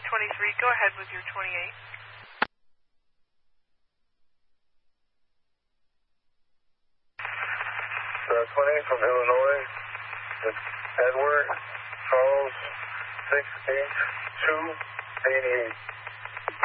23, go ahead with your 28. 20 from Illinois, it's Edward Charles 68288.